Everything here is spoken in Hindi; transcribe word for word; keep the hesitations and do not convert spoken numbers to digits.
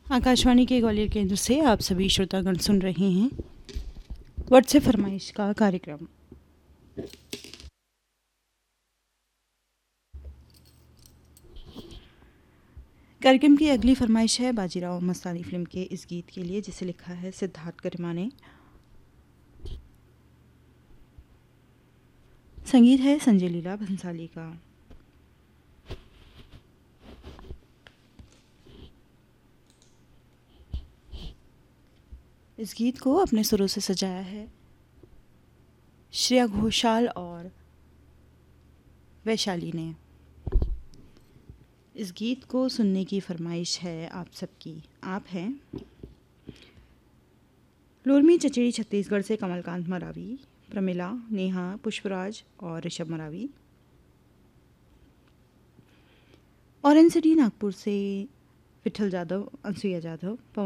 आकाशवाणी के ग्वालियर केंद्र से आप सभी श्रोतागण सुन रहे हैं व्हाट्सएप फरमाइश का कार्यक्रम। कार्यक्रम की अगली फरमाइश है बाजीराव मस्तानी फिल्म के इस गीत के लिए, जिसे लिखा है सिद्धार्थ गरिमा ने। संगीत है संजय लीला भंसाली का। इस गीत को अपने सुरों से सजाया है श्रेया घोषाल और वैशाली ने। इस गीत को सुनने की फरमाइश है आप सबकी। आप हैं लोरमी चचेरी छत्तीसगढ़ से कमलकांत मरावी, प्रमिला, नेहा, पुष्पराज और ऋषभ मरावी। ऑरेंज सिटी नागपुर से विठल जाधव, अनसुईया जाधव,